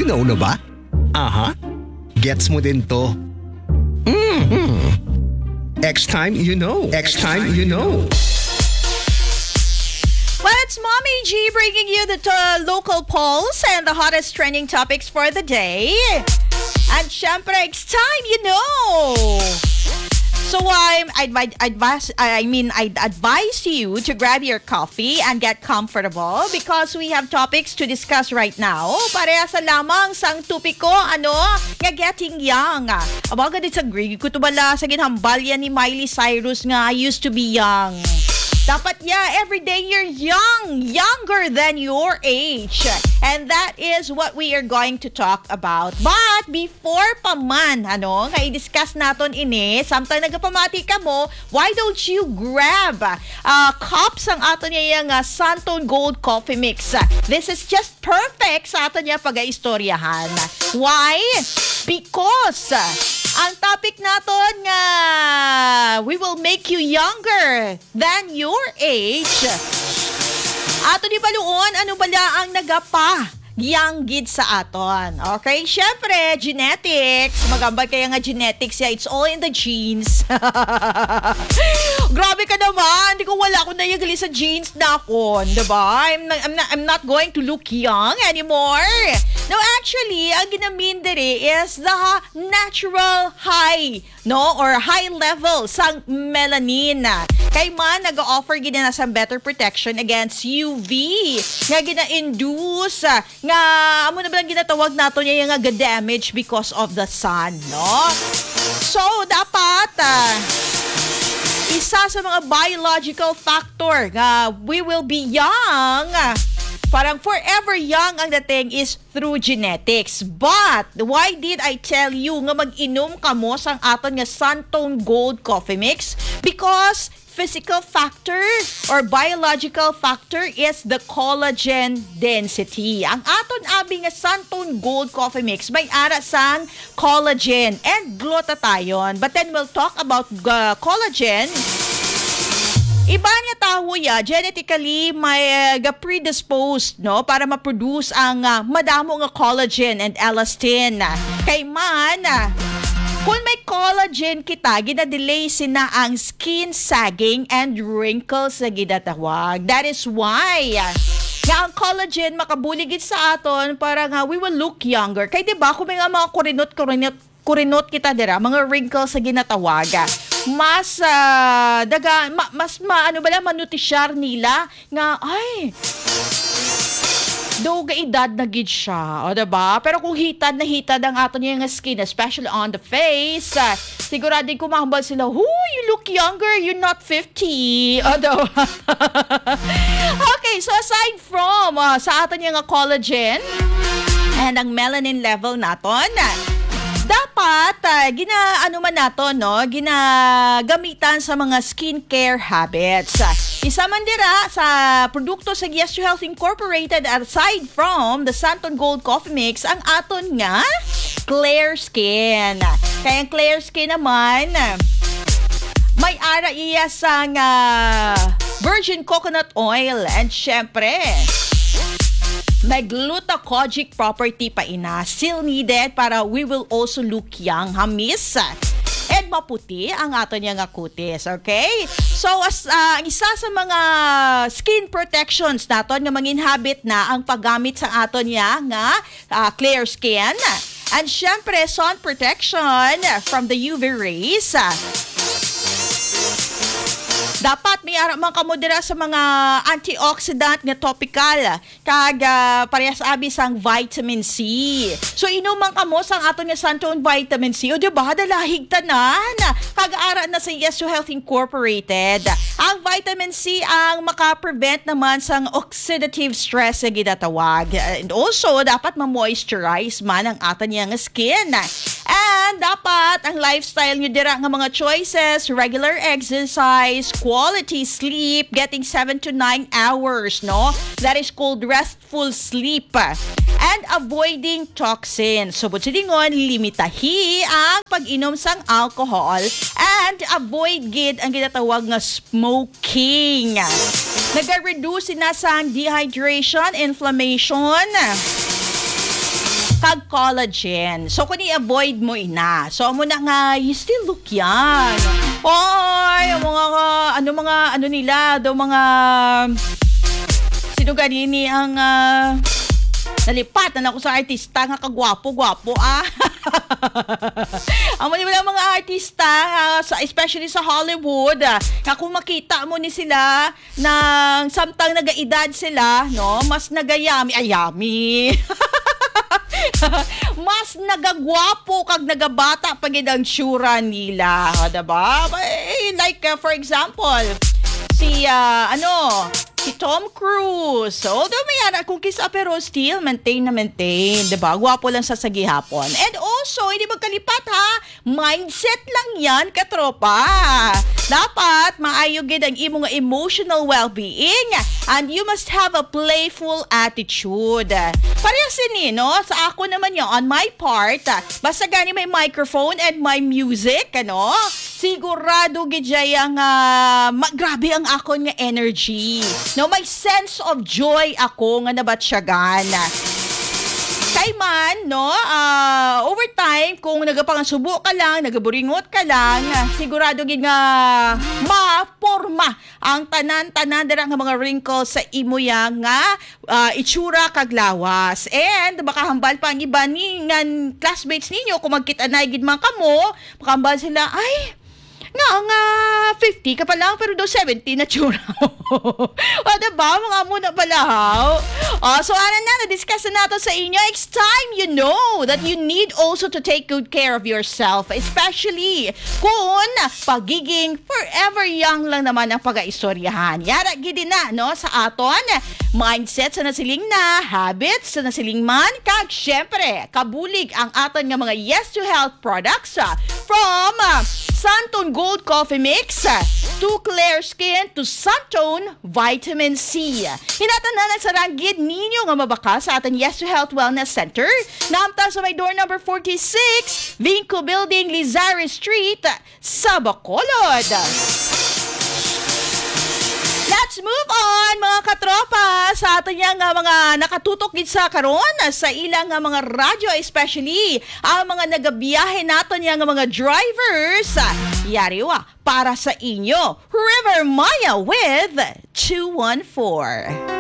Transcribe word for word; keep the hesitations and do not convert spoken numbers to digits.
Malinaw na ba? Aha. Gets mo din to. Mm-hmm. Next time you know. Next time you know. Well, it's Mommy G bringing you the uh, local polls and the hottest trending topics for the day. And syempre, it's time you know. So I'm I'd advise I mean I'd advise you to grab your coffee and get comfortable because we have topics to discuss right now. Parehasa lamang sang tupiko ano nga getting young. Abaga disagree ko to bala sa ginhambalya ni Miley Cyrus nga I used to be young. Dapat yeah, every day you're young, younger than your age. And that is what we are going to talk about. But before pa man, ano, nga i-discuss naton ini, samtang nagapamati ka mo, why don't you grab uh, cups ang ato niya yung uh, Santone Gold Coffee Mix. This is just perfect sa ato niya pag-aistoryahan. Why? Because ang topic naton nga we will make you younger than your age. Ato di baluon, ano bala ang nagapa yang gid sa aton. Okay, syempre, genetics. Magambal kaya nga genetics, yeah, it's all in the genes. Grabe ka naman. Hindi ko wala ko nayagali sa genes na ako. Diba? I'm not, I'm not, I'm not going to look young anymore. No, actually, ang ginamin dere is the natural high, no? Or high level sang melanin. Kay man, nag-offer gina na sa better protection against U V. Nga gina-induce nga amo na ba lang ginatawag nato niya yung nga damage because of the sun, no? So, dapat uh, isa sa mga biological factor nga we will be young, parang forever young ang dating is through genetics. But, why did I tell you nga mag-inom ka mo sang aton nga Santone Gold Coffee Mix? Because physical factor or biological factor is the collagen density. Ang aton abi nga Santone Gold Coffee Mix may ara sang collagen and glutathione. But then we'll talk about uh, collagen. Iba niya tawo ya, genetically may uh, predisposed no para ma-produce ang uh, madamo nga collagen and elastin. Kay man uh, kung may collagen kita, gina-delay sina ang skin sagging and wrinkles na ginatawag. That is why nga ang collagen makabuligid sa aton para nga we will look younger. Kaya diba, kung may nga mga kurinot-kurinot kurinot kita dira, mga wrinkles na ginatawag, mas uh, daga, ma, mas ma, ano ba lang, manutisyar nila nga, ay, do ga edad na gid siya, o diba? Pero kung hitad na hitad ang ato niya nga skin, especially on the face, uh, siguradin kumahambal sila, whoo, you look younger, you're not fifty, o diba? Okay, so aside from uh, sa ato niya nga collagen and ang melanin level naton, dapat uh, gina ano man nato no, ginagamitan sa mga skincare habits. Isa man dira sa produkto sa Yes to Health Incorporated, aside from the Santone Gold Coffee Mix, ang aton nga Clear Skin. Kaya ang Clear Skin naman, may ara iya sang uh, virgin coconut oil and syempre may glucagogic property pa ina. Still needed para we will also look young, hamis. And maputi ang ato niya nga kutis, okay? So, as uh, isa sa mga skin protections naton nga manginhabit na ang paggamit sa ato niya nga uh, Clear Skin. And syempre, sun protection from the U V rays. Dapat may ara man kamo dira sa mga antioxidant nga topical kag uh, parehas abi sang vitamin C. So inom man kamo sang aton nga Santone vitamin C. O di ba dalahig tanan kag ara na sa Yes to Health Incorporated. Ang vitamin C ang maka-prevent naman sang oxidative stress nga ginatawag. And also dapat ma-moisturize man ang aton nga skin. And dapat ang lifestyle nyo dira nga mga choices, regular exercise, quality sleep, getting seven to nine hours, no? That is called restful sleep. And avoiding toxins. So, butsidingon, limitahi ang pag-inom sang alcohol and avoid gid ang ginatawag nga smoking. Nag-reduce na sang dehydration, inflammation, kag collagen. So kung i-avoid mo ina. So amo na nga, you still look young. Oy, ang mga ano mga ano nila, do mga sino ganini ang uh, nalipatan ako sa artista nga kagwapo-gwapo ah. Ang mga mga artista, uh, sa, especially sa Hollywood, uh, nga kung makita mo ni sila ng samtang nagaedad sila, no, mas nagayami, ayami. Mas nagagwapo kag nagabata pag ang tsura nila, diba? Like uh, for example, si uh, ano, si Tom Cruise. Although may ara kung kisa pero still maintain na maintain, 'di ba? Gwapo lang sa sagihapon. And also, hindi magkalipat ha, mindset lang 'yan, katropa. Dapat maayo gid ang imong emotional well-being and you must have a playful attitude. Parehas ni, no? Sa ako naman 'yung on my part, basta gani may microphone and my music, ano? Sigurado gid ang uh, ma- grabe ang akon nga energy. No, may sense of joy ako nga nabatsyagan. Kay man, no, uh, over time, kung nagapansubo ka lang, nagaburingot ka lang, sigurado gid nga ma-forma ang tanan-tanan dira nga mga wrinkles sa imo ya nga uh, itsura kag lawas. And baka hambal pa ang iba ni nga classmates ninyo kung magkita na gid man kamo, baka hambal sila, ay, nga nga fifty ka pa lang pero daw seventy na tsura. O diba? Mga muna pala haw. O, so ano na, na-discuss na nato sa inyo. It's time you know that you need also to take good care of yourself. Especially kung pagiging forever young lang naman ang pag-aistoryahan. Yara, gidi na, no? Sa aton, mindset sa nasiling na, habits sa nasiling man, kag syempre, kabulig ang aton nga mga Yes to Health products uh, from uh, Santon Gold Coffee Mix uh, to Clear Skin to Santon Vitamin C. Hinatanan sa ranggid ninyo nga mabaka sa ating Yes to Health Wellness Center. Naamta sa may door number forty-six, Vinco Building, Lizares Street, sa Bacolod. Let's move on, mga katropa, sa atin yang uh, mga nakatutok gid sa karon sa ilang uh, mga radyo, especially ang mga nagabiyahe naton yang uh, mga drivers. Yari wa, para sa inyo, River Maya with two one four.